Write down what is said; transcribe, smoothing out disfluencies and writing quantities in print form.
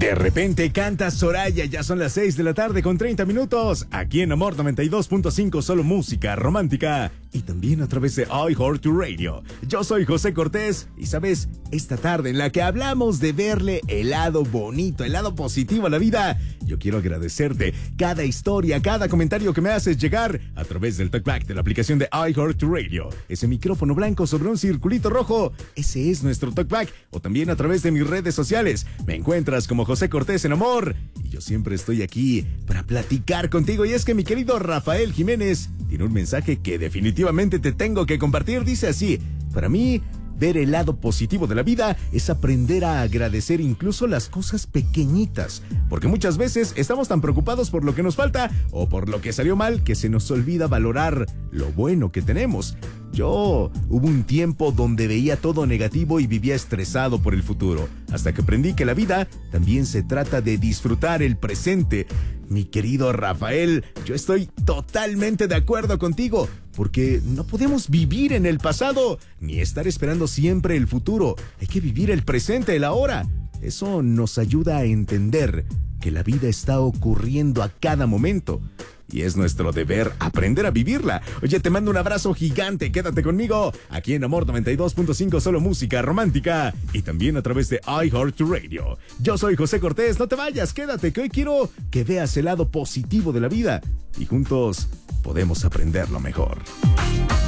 De repente canta Soraya, ya son las 6 de la tarde con 30 minutos, aquí en Amor 92.5, solo música romántica y también a través de iHeartRadio. Yo soy José Cortés y sabes, esta tarde en la que hablamos de verle el lado bonito, el lado positivo a la vida, yo quiero agradecerte cada historia, cada comentario que me haces llegar a través del talkback de la aplicación de iHeartRadio. Ese micrófono blanco sobre un circulito rojo, ese es nuestro talkback, o también a través de mis redes sociales. Me encuentras como José Cortés en Amor y yo siempre estoy aquí para platicar contigo. Y es que mi querido Rafael Jiménez tiene un mensaje que definitivamente te tengo que compartir. Dice así: para mí, ver el lado positivo de la vida es aprender a agradecer incluso las cosas pequeñitas, porque muchas veces estamos tan preocupados por lo que nos falta o por lo que salió mal que se nos olvida valorar lo bueno que tenemos. Hubo un tiempo donde veía todo negativo y vivía estresado por el futuro, hasta que aprendí que la vida también se trata de disfrutar el presente. Mi querido Rafael, yo estoy totalmente de acuerdo contigo, porque no podemos vivir en el pasado, ni estar esperando siempre el futuro. Hay que vivir el presente, el ahora. Eso nos ayuda a entender que la vida está ocurriendo a cada momento. Y es nuestro deber aprender a vivirla. Oye, te mando un abrazo gigante. Quédate conmigo aquí en Amor 92.5, solo música romántica. Y también a través de iHeartRadio. Yo soy José Cortés. No te vayas, quédate, que hoy quiero que veas el lado positivo de la vida. Y juntos podemos aprenderlo mejor.